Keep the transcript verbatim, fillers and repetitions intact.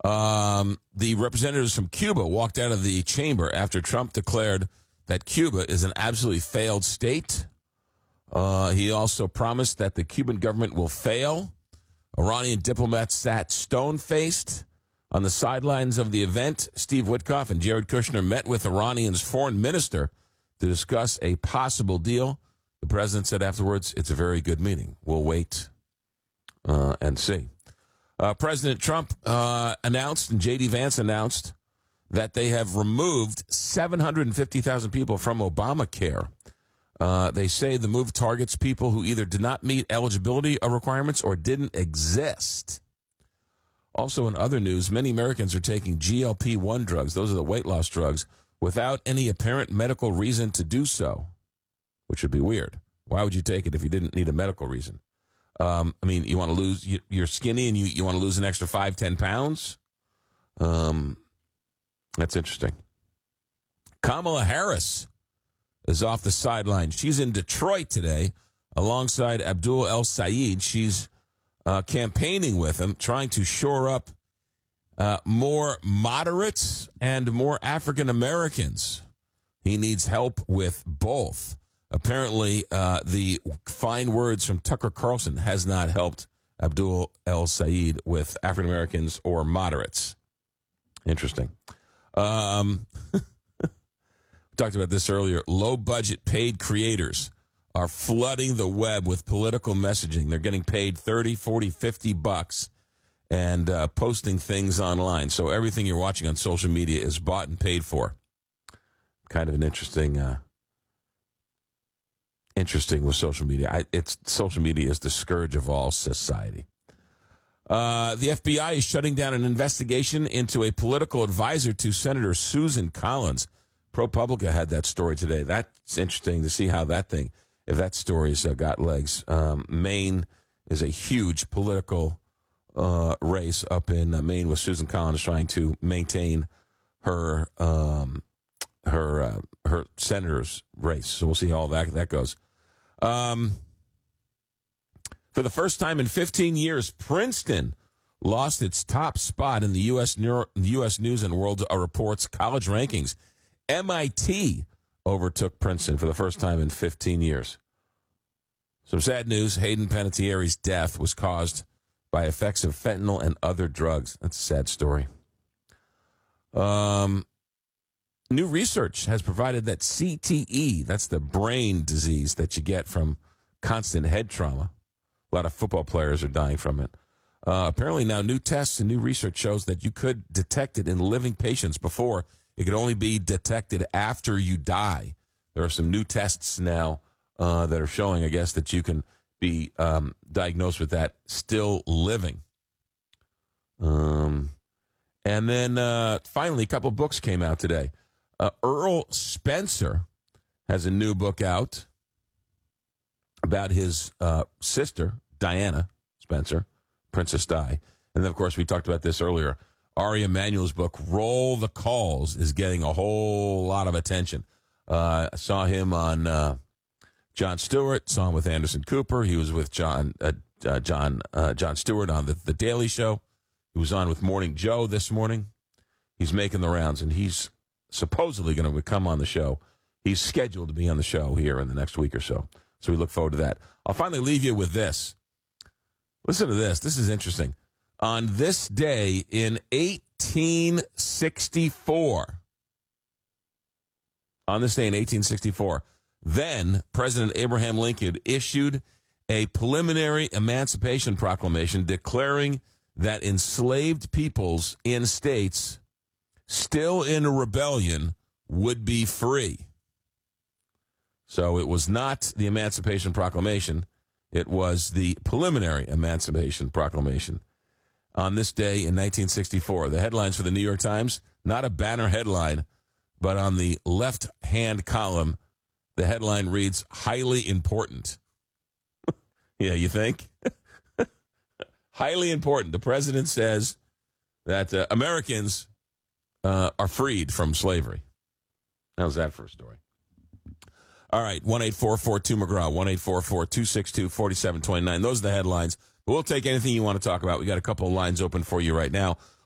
Um, the representatives from Cuba walked out of the chamber after Trump declared that Cuba is an absolutely failed state. Uh, he also promised that the Cuban government will fail. Iranian diplomats sat stone-faced on the sidelines of the event. Steve Witkoff and Jared Kushner met with Iranian's foreign minister to discuss a possible deal. The president said afterwards, it's a very good meeting. We'll wait uh, and see. Uh, President Trump uh, announced, and J D. Vance announced, that they have removed seven hundred fifty thousand people from Obamacare. Uh, they say the move targets people who either did not meet eligibility requirements or didn't exist. Also in other news, many Americans are taking G L P one drugs, those are the weight loss drugs, without any apparent medical reason to do so, which would be weird. Why would you take it if you didn't need a medical reason? Um, I mean, you want to lose, you, you're skinny and you, you want to lose an extra five, ten pounds? Um, that's interesting. Kamala Harris is off the sideline. She's in Detroit today alongside Abdul El Sayed. She's uh, campaigning with him, trying to shore up uh, more moderates and more African Americans. He needs help with both. Apparently, uh, the fine words from Tucker Carlson has not helped Abdul El Sayed with African Americans or moderates. Interesting. Um, talked about this earlier. Low-budget paid creators are flooding the web with political messaging. They're getting paid thirty, forty, fifty bucks and uh, posting things online. So everything you're watching on social media is bought and paid for. Kind of an interesting... Uh, Interesting with social media. I, it's social media is the scourge of all society. Uh, the F B I is shutting down an investigation into a political advisor to Senator Susan Collins. ProPublica had that story today. That's interesting to see how that thing, if that story's uh, got legs. Um, Maine is a huge political uh, race up in uh, Maine with Susan Collins trying to maintain her um, her uh, her senator's race. So we'll see how all that that goes. Um, for the first time in fifteen years, Princeton lost its top spot in the U S Neuro, U S News and World Report's college rankings. M I T overtook Princeton for the first time in fifteen years. Some sad news. Hayden Panettiere's death was caused by effects of fentanyl and other drugs. That's a sad story. Um... New research has provided that C T E, that's the brain disease that you get from constant head trauma. A lot of football players are dying from it. Uh, apparently now new tests and new research shows that you could detect it in living patients before. It could only be detected after you die. There are some new tests now uh, that are showing, I guess, that you can be um, diagnosed with that still living. Um, and then uh, finally, a couple books came out today. Uh, Earl Spencer has a new book out about his uh, sister, Diana Spencer, Princess Di. And then, of course, we talked about this earlier. Ari Emanuel's book, Roll the Calls, is getting a whole lot of attention. Uh, I saw him on uh, Jon Stewart, saw him with Anderson Cooper. He was with John uh, uh, John uh, Jon Stewart on the, the Daily Show. He was on with Morning Joe this morning. He's making the rounds, and he's supposedly going to come on the show. He's scheduled to be on the show here in the next week or so. So we look forward to that. I'll finally leave you with this. Listen to this. This is interesting. On this day in eighteen sixty-four, on this day in eighteen sixty-four, then President Abraham Lincoln issued a preliminary emancipation proclamation declaring that enslaved peoples in states still in rebellion would be free. So it was not the Emancipation Proclamation. It was the preliminary Emancipation Proclamation. On this day in nineteen sixty-four, the headlines for the New York Times, not a banner headline, but on the left-hand column, the headline reads, highly important. Yeah, you think? Highly important. The president says that uh, Americans Uh, are freed from slavery. How's that for a story? All right, one eight four four two McGraw, one eight four four two six two four seven two nine. Those are the headlines. But we'll take anything you want to talk about. We got a couple of lines open for you right now.